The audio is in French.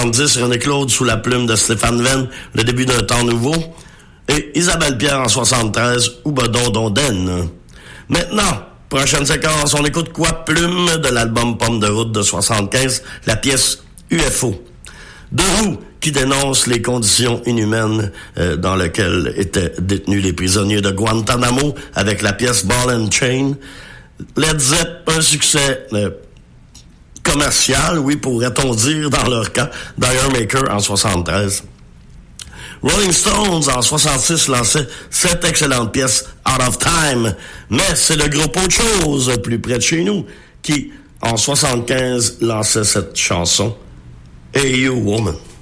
70, René Claude sous la plume de Stéphane Venn, Le début d'un temps nouveau. Et Isabelle Pierre en 73, Oubadon Donden. Maintenant, prochaine séquence, on écoute Quoi Plume de l'album Pomme de route de 75, la pièce UFO. De Who qui dénonce les conditions inhumaines dans lesquelles étaient détenus les prisonniers de Guantanamo avec la pièce Ball and Chain. Led Zepp, un succès commercial, oui, pourrait-on dire dans leur cas, D'Ire Maker en 73. Rolling Stones en 66 lançait cette excellente pièce Out of Time, mais c'est le groupe Autre Chose, plus près de chez nous, qui en 75 lançait cette chanson Hey You Woman.